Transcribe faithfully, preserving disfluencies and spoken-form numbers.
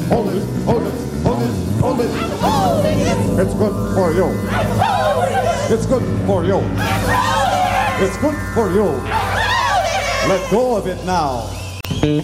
Hold it, hold it, hold it, hold it. Holding it. It's good for you. I'm holding it. It's good for you. I'm holding it. It's good for you. I'm holding it. Let go of it now.